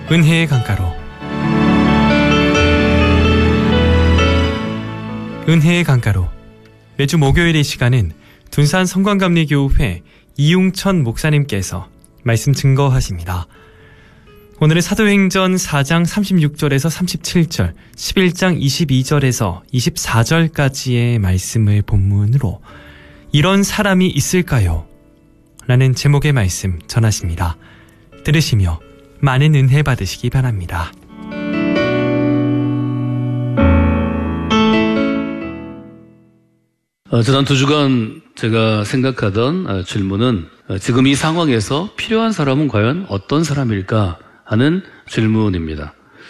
은혜의 강가로. 은혜의 강가로. 매주 목요일 이 시간은 둔산 성광감리교회 이용천 목사님께서 말씀 증거하십니다. 오늘은 사도행전 4장 36절에서 37절, 11장 22절에서 24절까지의 말씀을 본문으로 이런 사람이 있을까요? 라는 제목의 말씀 전하십니다. 들으시며 많은 은혜 받으시기 바랍니다. 지난 2주간 제가 생각하던 질문은 지금 이 상황에서 필요한 사람은 과연 어떤 사람일까 하는 질문입니다.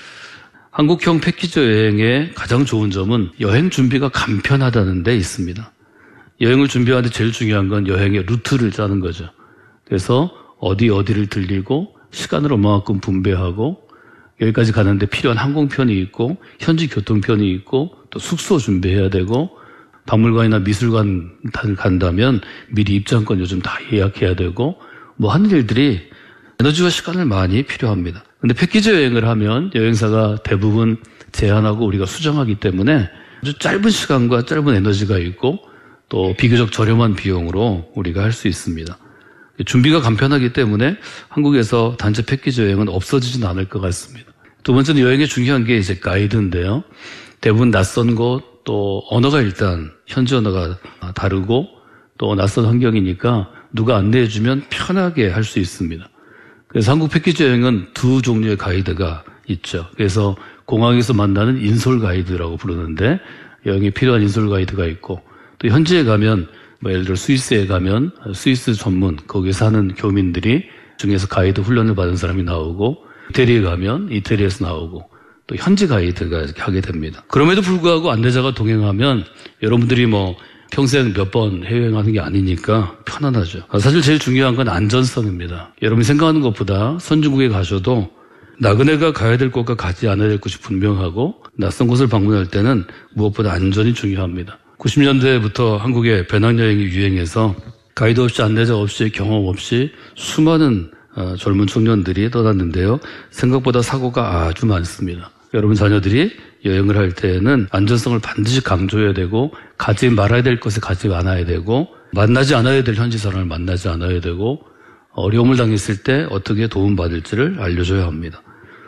한국형 패키지 여행의 가장 좋은 점은 여행 준비가 간편하다는 데 있습니다. 여행을 준비하는데 제일 중요한 건 여행의 루트를 짜는 거죠. 그래서 어디를 들리고 시간을 얼마만큼 분배하고 여기까지 가는데 필요한 항공편이 있고 현지 교통편이 있고 또 숙소 준비해야 되고 박물관이나 미술관 간다면 미리 입장권 요즘 다 예약해야 되고 뭐 하는 일들이 에너지와 시간을 많이 필요합니다. 근데 패키지 여행을 하면 여행사가 대부분 제한하고 우리가 수정하기 때문에 아주 짧은 시간과 짧은 에너지가 있고 또 비교적 저렴한 비용으로 우리가 할 수 있습니다. 준비가 간편하기 때문에 한국에서 단체 패키지 여행은 없어지진 않을 것 같습니다. 두 번째는 여행의 중요한 게 이제 가이드인데요. 대부분 낯선 곳, 또 언어가 일단 현지 언어가 다르고 또 낯선 환경이니까 누가 안내해주면 편하게 할 수 있습니다. 그래서 한국 패키지 여행은 두 종류의 가이드가 있죠. 그래서 공항에서 만나는 인솔 가이드라고 부르는데 여행에 필요한 인솔 가이드가 있고 또 현지에 가면 예를 들어 스위스에 가면 스위스 전문 거기에 사는 교민들이 중에서 가이드 훈련을 받은 사람이 나오고 이태리에 가면 이태리에서 나오고 또 현지 가이드가 이렇게 하게 됩니다. 그럼에도 불구하고 안내자가 동행하면 여러분들이 뭐 평생 몇 번 해외여행하는 게 아니니까 편안하죠. 사실 제일 중요한 건 안전성입니다. 여러분이 생각하는 것보다 선진국에 가셔도 나그네가 가야 될 곳과 가지 않아야 될 곳이 분명하고 낯선 곳을 방문할 때는 무엇보다 안전이 중요합니다. 90년대부터 한국에 배낭여행이 유행해서 가이드 없이 안내자 없이 경험 없이 수많은 젊은 청년들이 떠났는데요. 생각보다 사고가 아주 많습니다. 여러분 자녀들이 여행을 할 때에는 안전성을 반드시 강조해야 되고 가지 말아야 될 것에 가지 않아야 되고 만나지 않아야 될 현지 사람을 만나지 않아야 되고 어려움을 당했을 때 어떻게 도움받을지를 알려줘야 합니다.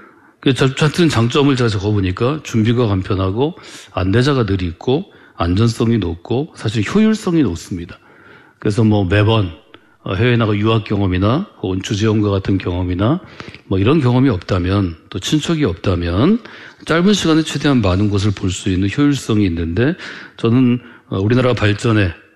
같은 장점을 제가 적어보니까 준비가 간편하고 안내자가 늘 있고 안전성이 높고 사실 효율성이 높습니다. 그래서 뭐 매번 해외에 나가 유학 경험이나 혹은 주재원과 같은 경험이나 뭐 이런 경험이 없다면 또 친척이 없다면 짧은 시간에 최대한 많은 곳을 볼 수 있는 효율성이 있는데 저는 우리나라 발전에